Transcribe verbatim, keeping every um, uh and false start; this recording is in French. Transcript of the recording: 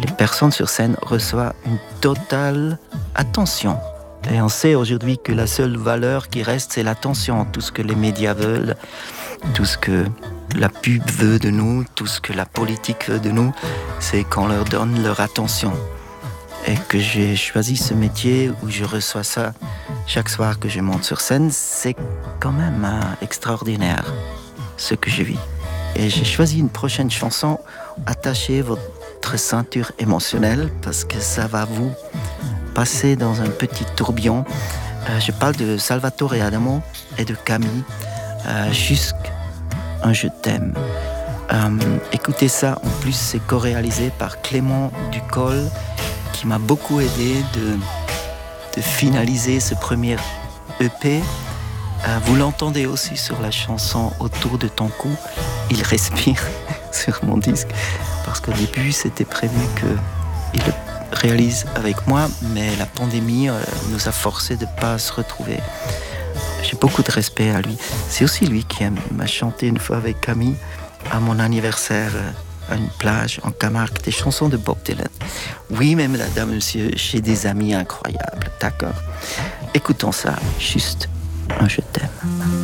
les personnes sur scène reçoivent une totale attention. Et on sait aujourd'hui que la seule valeur qui reste, c'est l'attention. Tout ce que les médias veulent, tout ce que la pub veut de nous, tout ce que la politique veut de nous, c'est qu'on leur donne leur attention. Et que j'ai choisi ce métier où je reçois ça chaque soir que je monte sur scène, c'est quand même euh, extraordinaire, ce que je vis. Et j'ai choisi une prochaine chanson, attachez votre ceinture émotionnelle, parce que ça va vous passer dans un petit tourbillon. Euh, je parle de Salvatore Adamo et de Camille, euh, jusqu'à un je t'aime. Euh, écoutez ça, en plus c'est co-réalisé par Clément Ducol, qui m'a beaucoup aidé de, de finaliser ce premier E P. Euh, vous l'entendez aussi sur la chanson Autour de ton cou, il respire sur mon disque, parce qu'au début c'était prévu qu'il le réalise avec moi, mais la pandémie euh, nous a forcé de ne pas se retrouver. J'ai beaucoup de respect à lui. C'est aussi lui qui m'a chanté une fois avec Camille à mon anniversaire à une plage en Camargue, des chansons de Bob Dylan. Oui, même la dame, monsieur, chez des amis incroyables, d'accord. Écoutons ça, juste un je t'aime.